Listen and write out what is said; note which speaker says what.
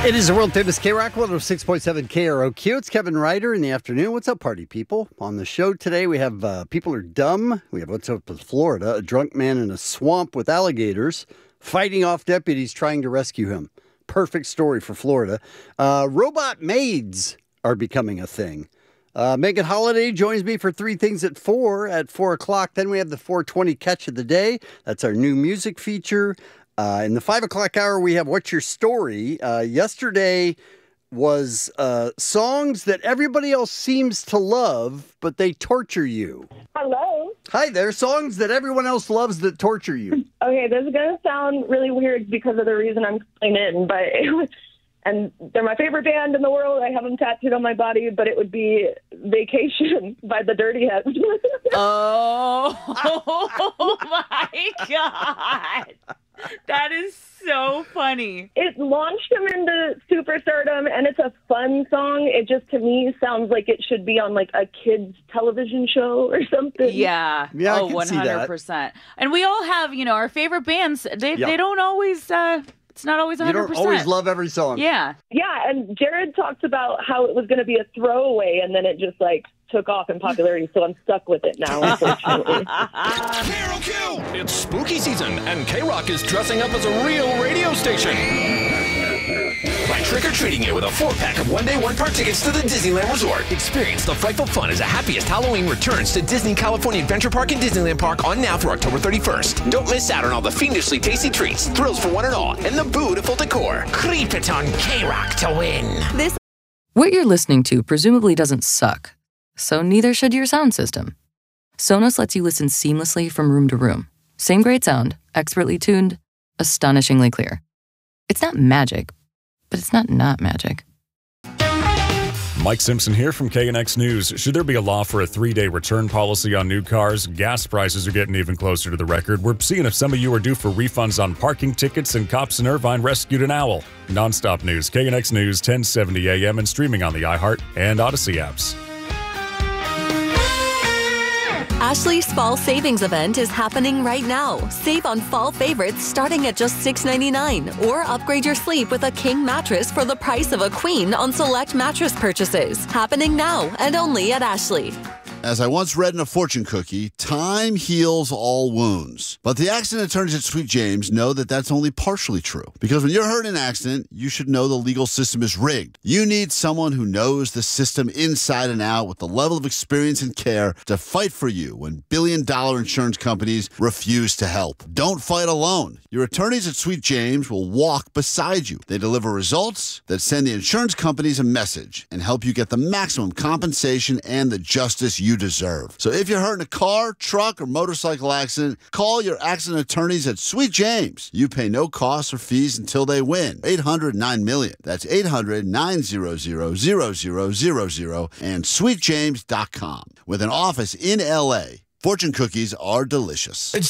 Speaker 1: It is a world-famous K-Rock 106.7 KROQ. It's Kevin Ryder in the afternoon. What's up, party people? On the show today, we have People Are Dumb. We have What's Up with Florida, a drunk man in a swamp with alligators fighting off deputies trying to rescue him. Perfect story for Florida. Robot maids are becoming a thing. Megan Holiday joins me for Three Things at 4 o'clock. Then we have the 420 Catch of the Day. That's our new music feature. In the 5 o'clock hour, we have What's Your Story? Yesterday was songs that everybody else seems to love, but they torture you.
Speaker 2: Hello.
Speaker 1: Hi there. Songs that everyone else loves that torture you.
Speaker 2: Okay, this is going to sound really weird because of the reason I'm calling in, but and they're my favorite band in the world. I have them tattooed on my body, but it would be Vacation by the Dirty Heads.
Speaker 3: Oh my God. That is so funny.
Speaker 2: It launched him into superstardom, and it's a fun song. It just, to me, sounds like it should be on, like, a kid's television show or something.
Speaker 3: Yeah.
Speaker 1: Yeah,
Speaker 3: oh,
Speaker 1: I can see
Speaker 3: 100%.
Speaker 1: that.
Speaker 3: And we all have, our favorite bands. They don't always, it's not always 100%.
Speaker 1: You don't always love every song.
Speaker 3: Yeah.
Speaker 2: Yeah, and Jared talked about how it was going to be a throwaway, and then it just, took off in popularity, so I'm stuck with it now, unfortunately.
Speaker 4: KROQ! It's spooky season, and K-Rock is dressing up as a real radio station. By trick-or-treating it with a 4-pack of one-day, one-park tickets to the Disneyland Resort. Experience the frightful fun as the happiest Halloween returns to Disney California Adventure Park and Disneyland Park on now through October 31st. Don't miss out on all the fiendishly tasty treats, thrills for one and all, and the beautiful decor. Creep it on K-Rock to win.
Speaker 5: What you're listening to presumably doesn't suck, so neither should your sound system. Sonos lets you listen seamlessly from room to room. Same great sound, expertly tuned, astonishingly clear. It's not magic, but it's not magic.
Speaker 6: Mike Simpson here from KNX News. Should there be a law for a 3-day return policy on new cars? Gas prices are getting even closer to the record. We're seeing if some of you are due for refunds on parking tickets, and cops in Irvine rescued an owl. Nonstop news, KNX News, 1070 AM, and streaming on the iHeart and Odyssey apps.
Speaker 7: Ashley's Fall Savings Event is happening right now. Save on fall favorites starting at just $6.99, or upgrade your sleep with a king mattress for the price of a queen on select mattress purchases. Happening now and only at Ashley.
Speaker 8: As I once read in a fortune cookie, time heals all wounds. But the accident attorneys at Sweet James know that that's only partially true. Because when you're hurt in an accident, you should know the legal system is rigged. You need someone who knows the system inside and out with the level of experience and care to fight for you when billion-dollar insurance companies refuse to help. Don't fight alone. Your attorneys at Sweet James will walk beside you. They deliver results that send the insurance companies a message and help you get the maximum compensation and the justice you deserve. So if you're hurt in a car, truck, or motorcycle accident, call your accident attorneys at Sweet James. You pay no costs or fees until they win. 800-9-MILLION. That's 800-900-0000 and sweetjames.com. With an office in L.A., fortune cookies are delicious.